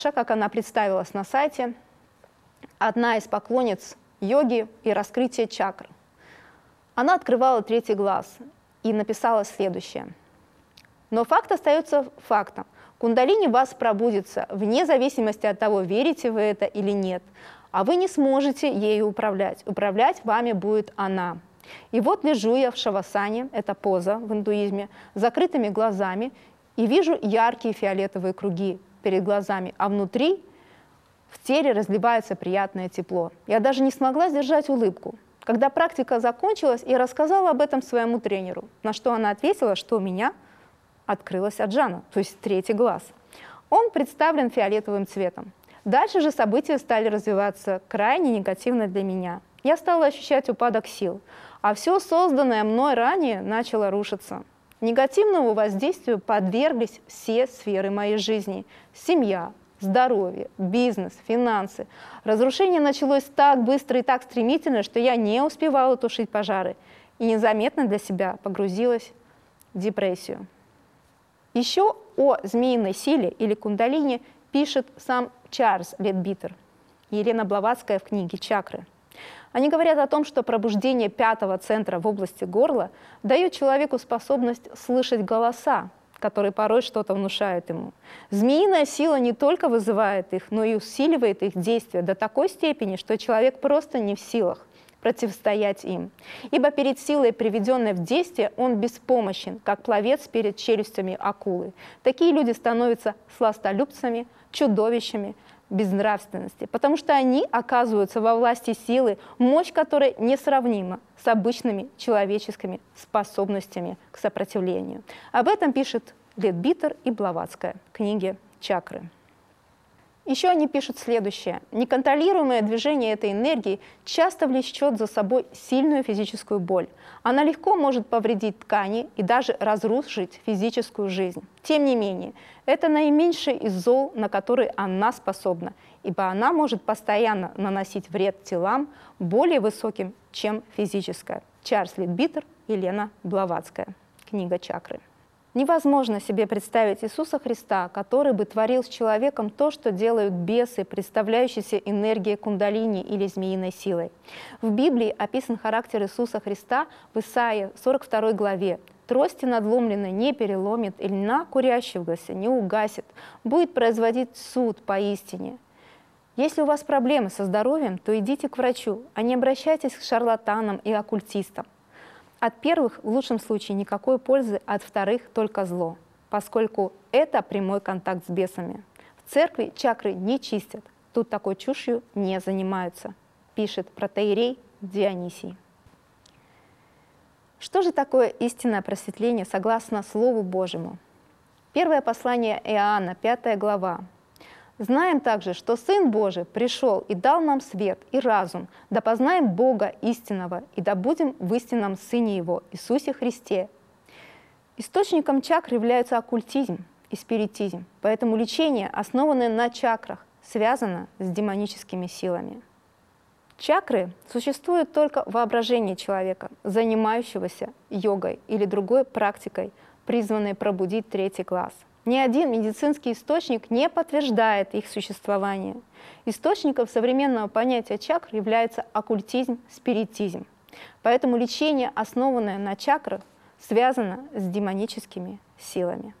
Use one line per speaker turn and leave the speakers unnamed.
Как она представилась на сайте, одна из поклонниц йоги и раскрытия чакр. Она открывала третий глаз и написала следующее. Но факт остается фактом. Кундалини в вас пробудится, вне зависимости от того, верите вы это или нет. А вы не сможете ею управлять. Управлять вами будет она. И вот лежу я в шавасане, это поза в индуизме, с закрытыми глазами, и вижу яркие фиолетовые круги перед глазами, а внутри, в теле разливается приятное тепло. Я даже не смогла сдержать улыбку. Когда практика закончилась, я рассказала об этом своему тренеру, на что она ответила, что у меня открылась аджана, то есть третий глаз. Он представлен фиолетовым цветом. Дальше же события стали развиваться крайне негативно для меня. Я стала ощущать упадок сил, а все созданное мной ранее начало рушиться. Негативному воздействию подверглись все сферы моей жизни. Семья, здоровье, бизнес, финансы. Разрушение началось так быстро и так стремительно, что я не успевала тушить пожары и незаметно для себя погрузилась в депрессию. Еще о змеиной силе или кундалини пишет сам Чарльз Ледбитер и Елена Блаватская в книге «Чакры». Они говорят о том, что пробуждение пятого центра в области горла дает человеку способность слышать голоса, которые порой что-то внушают ему. Змеиная сила не только вызывает их, но и усиливает их действие до такой степени, что человек просто не в силах противостоять им. Ибо перед силой, приведенной в действие, он беспомощен, как пловец перед челюстями акулы. Такие люди становятся сластолюбцами, чудовищами безнравственности, потому что они оказываются во власти силы, мощь которой несравнима с обычными человеческими способностями к сопротивлению. Об этом пишет Ледбитер и Блаватская в книге «Чакры». Еще они пишут следующее. Неконтролируемое движение этой энергии часто влечет за собой сильную физическую боль. Она легко может повредить ткани и даже разрушить физическую жизнь. Тем не менее, это наименьшее из зол, на которые она способна, ибо она может постоянно наносить вред телам более высоким, чем физическое. Чарльз Ледбитер, Елена Блаватская. Книга «Чакры». Невозможно себе представить Иисуса Христа, который бы творил с человеком то, что делают бесы, представляющиеся энергией кундалини или змеиной силой. В Библии описан характер Иисуса Христа в Исаии 42 главе. «Трости надломленной не переломит, и льна курящегося не угасит, будет производить суд поистине». Если у вас проблемы со здоровьем, то идите к врачу, а не обращайтесь к шарлатанам и оккультистам. От первых в лучшем случае никакой пользы, от вторых только зло, поскольку это прямой контакт с бесами. В церкви чакры не чистят, тут такой чушью не занимаются, пишет протоиерей Дионисий. Что же такое истинное просветление согласно Слову Божьему? Первое послание Иоанна, 5 глава. «Знаем также, что Сын Божий пришел и дал нам свет и разум, да познаем Бога истинного, и да будем в истинном Сыне Его, Иисусе Христе». Источником чакр является оккультизм и спиритизм, поэтому лечение, основанное на чакрах, связано с демоническими силами. Чакры существуют только в воображении человека, занимающегося йогой или другой практикой, призванной пробудить третий глаз. Ни один медицинский источник не подтверждает их существование. Источником современного понятия чакр является оккультизм, спиритизм. Поэтому лечение, основанное на чакрах, связано с демоническими силами.